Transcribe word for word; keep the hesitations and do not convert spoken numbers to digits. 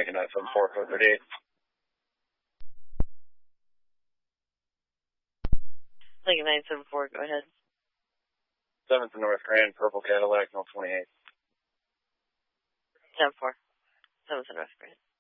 Lincoln nine seven four, code thirty-eight. Lincoln nine seven four, go ahead. seventh and North Grand, purple Cadillac, no twenty-eight. seven four. seventh and North Grand.